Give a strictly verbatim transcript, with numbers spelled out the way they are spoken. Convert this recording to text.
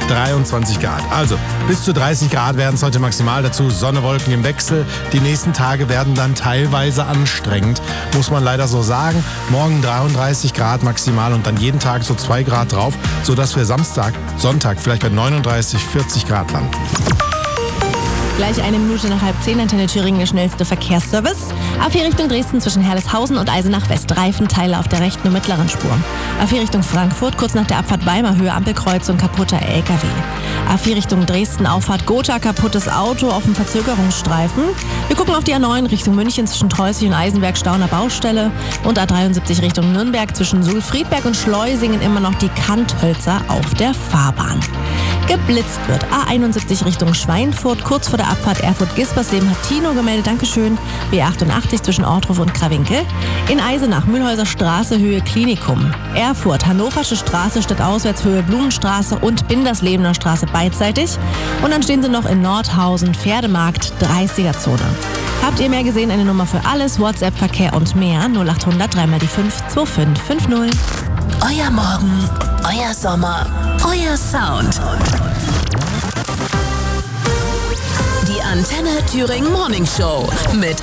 dreiundzwanzig Grad. Also bis zu dreißig Grad werden es heute maximal. Dazu Sonne, Wolken im Wechsel. Die nächsten Tage werden dann teilweise anstrengend, muss man leider so sagen. Morgen dreiunddreißig Grad maximal und dann jeden Tag so zwei Grad drauf, sodass wir Samstag, Sonntag vielleicht bei neununddreißig, vierzig Grad landen. Gleich eine Minute nach halb zehn, Antenne Thüringen, der schnellste Verkehrsservice. A vier Richtung Dresden zwischen Herleshausen und Eisenach West. Reifenteile auf der rechten und mittleren Spur. A vier Richtung Frankfurt, kurz nach der Abfahrt Weimar Höhe, Ampelkreuzung, kaputter L K W. A vier Richtung Dresden, Auffahrt Gotha, kaputtes Auto auf dem Verzögerungsstreifen. Wir gucken auf die A neun Richtung München zwischen Treusig und Eisenberg, Stau an der Baustelle. Und A dreiundsiebzig Richtung Nürnberg zwischen Suhl-Friedberg und Schleusingen immer noch die Kanthölzer auf der Fahrbahn. Geblitzt wird A einundsiebzig Richtung Schweinfurt, kurz vor der Abfahrt Erfurt-Gispersleben, hat Tino gemeldet, Dankeschön. B achtundachtzig zwischen Ortruf und Krawinkel. In Eisenach, Mühlhäuser Straße, Höhe Klinikum. Erfurt, Hannoversche Straße, Stadtauswärts, Höhe Blumenstraße und Binderslebener Straße beidseitig. Und dann stehen sie noch in Nordhausen, Pferdemarkt, dreißiger-Zone. Habt ihr mehr gesehen? Eine Nummer für alles, WhatsApp, Verkehr und mehr. null achthundert, drei mal die fünf, zwei fünf fünf null. Euer Morgen, euer Sommer, euer Sound. Die Antenne Thüringen Morning Show mit